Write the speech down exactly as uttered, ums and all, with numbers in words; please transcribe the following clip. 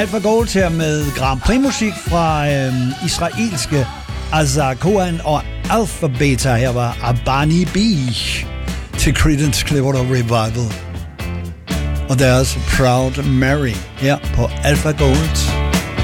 Alpha Gold her med Grand Prix-musik fra øh, israelske Azar Cohen og Alpha Beta. Her var Abani B til Creedence Clearwater Revival. Og deres Proud Mary her på Alpha Gold.